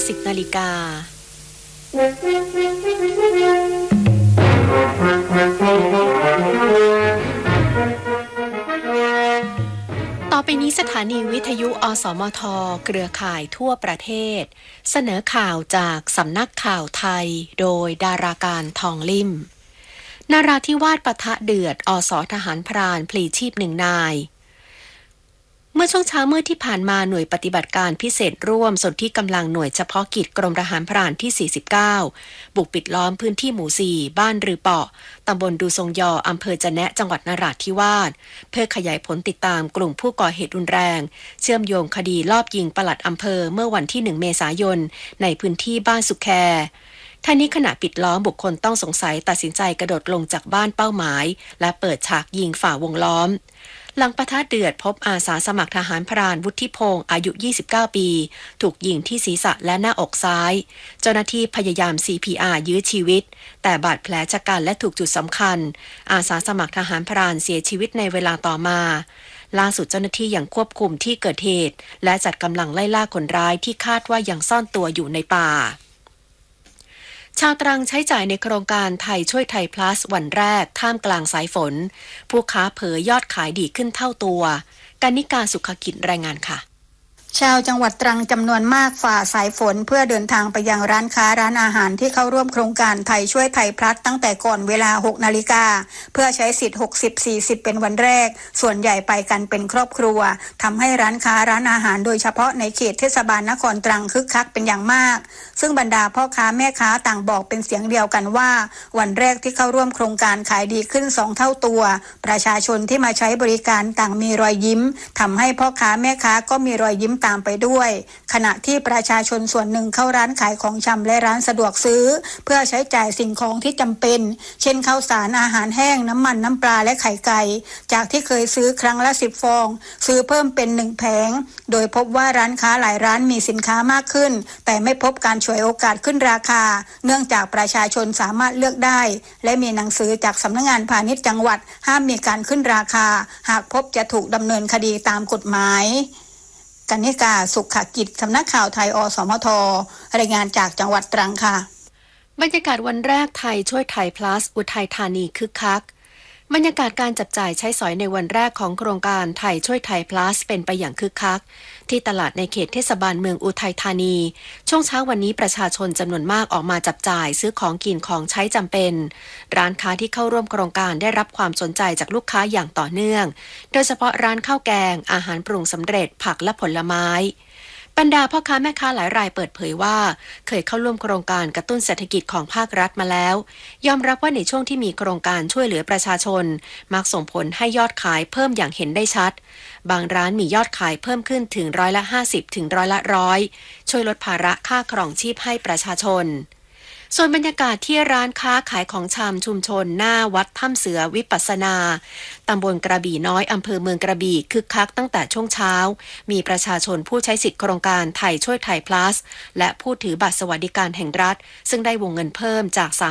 10 นาฬิกาต่อไปนี้สถานีวิทยุอสมทเครือข่ายทั่วประเทศเสนอข่าวจากสำนักข่าวไทยโดยดาราการทองลิ่มนราธิวาสปะทะเดือดอสทหารพรานพลีชีพ1 นายเมื่อช่วงเช้ามืดที่ผ่านมาหน่วยปฏิบัติการพิเศษร่วมส่วนที่กำลังหน่วยเฉพาะกิจกรมทหารพรานที่49บุกปิดล้อมพื้นที่หมู่4บ้านรือเปาะตำบลดูทรงยออำเภอจะแนะจังหวัดนราธิวาสเพื่อขยายผลติดตามกลุ่มผู้ก่อเหตุรุนแรงเชื่อมโยงคดีลอบยิงปลัดอำเภอเมื่อวันที่1 เมษายนในพื้นที่บ้านสุแคท่านี้ขณะปิดล้อมบุคคลต้องสงสัยตัดสินใจกระโดดลงจากบ้านเป้าหมายและเปิดฉากยิงฝ่าวงล้อมหลังปะทะเดือดพบอาสาสมัครทหารพรานวุฒิพงศ์อายุ29 ปีถูกยิงที่ศีรษะและหน้าอกซ้ายเจ้าหน้าที่พยายาม CPR ยื้อชีวิตแต่บาดแผลชะกันและถูกจุดสำคัญอาสาสมัครทหารพรานเสียชีวิตในเวลาต่อมาล่าสุดเจ้าหน้าที่ยังควบคุมที่เกิดเหตุและจัดกำลังไล่ล่าคนร้ายที่คาดว่ายังซ่อนตัวอยู่ในป่าชาวตรังใช้จ่ายในโครงการไทยช่วยไทย plus วันแรกท่ามกลางสายฝนผู้ค้าเผยยอดขายดีขึ้นเท่าตัวกนิกาสุขกิจรายงานค่ะชาวจังหวัดตรังจำนวนมากฝ่าสายฝนเพื่อเดินทางไปยังร้านค้าร้านอาหารที่เข้าร่วมโครงการไทยช่วยไทยพลัสตั้งแต่ก่อนเวลา 6 นาฬิกาเพื่อใช้สิทธิ์ 60-40 เป็นวันแรกส่วนใหญ่ไปกันเป็นครอบครัวทำให้ร้านค้าร้านอาหารโดยเฉพาะในเขตเทศบาลนครตรังคึกคักเป็นอย่างมากซึ่งบรรดาพ่อค้าแม่ค้าต่างบอกเป็นเสียงเดียวกันว่าวันแรกที่เข้าร่วมโครงการขายดีขึ้น2 เท่าตัวประชาชนที่มาใช้บริการต่างมีรอยยิ้มทำให้พ่อค้าแม่ค้าก็มีรอยยิ้มตามไปด้วยขณะที่ประชาชนส่วนหนึ่งเข้าร้านขายของชำและร้านสะดวกซื้อเพื่อใช้จ่ายสิ่งของที่จำเป็นเช่นข้าวสารอาหารแห้งน้ำมันน้ำปลาและไข่ไก่จากที่เคยซื้อครั้งละ10 ฟองซื้อเพิ่มเป็น1 แผงโดยพบว่าร้านค้าหลายร้านมีสินค้ามากขึ้นแต่ไม่พบการฉวยโอกาสขึ้นราคาเนื่องจากประชาชนสามารถเลือกได้และมีหนังสือจากสำนักงานพาณิชย์จังหวัดห้ามมีการขึ้นราคาหากพบจะถูกดำเนินคดีตามกฎหมายกนิกาสุขกิจสำนักข่าวไทยอสมทรายงานจากจังหวัดตรังค่ะบรรยากาศวันแรกไทยช่วยไทย plus อุทัยธานีคึกคักบรรยากาศการจับจ่ายใช้สอยในวันแรกของโครงการไทยช่วยไทย plus เป็นไปอย่างคึกคักที่ตลาดในเขตเทศบาลเมืองอุทัยธานีช่วงเช้าวันนี้ประชาชนจำนวนมากออกมาจับจ่ายซื้อของกินของใช้จำเป็นร้านค้าที่เข้าร่วมโครงการได้รับความสนใจจากลูกค้าอย่างต่อเนื่องโดยเฉพาะร้านข้าวแกงอาหารปรุงสำเร็จผักและผลไม้บรรดาพ่อค้าแม่ค้าหลายรายเปิดเผยว่าเคยเข้าร่วมโครงการกระตุ้นเศรษฐกิจของภาครัฐมาแล้วยอมรับว่าในช่วงที่มีโครงการช่วยเหลือประชาชนมักส่งผลให้ยอดขายเพิ่มอย่างเห็นได้ชัดบางร้านมียอดขายเพิ่มขึ้นถึง50%ถึง100%ช่วยลดภาระค่าครองชีพให้ประชาชนส่วนบรรยากาศที่ร้านค้าขายของชำชุมชนหน้าวัดถ้ำเสือวิปัสสนาตำบลกระบี่น้อยอำเภอเมืองกระบี่คึกคักตั้งแต่ช่วงเช้ามีประชาชนผู้ใช้สิทธิโครงการไทยช่วยไทย plus และผู้ถือบัตรสวัสดิการแห่งรัฐซึ่งได้วงเงินเพิ่มจาก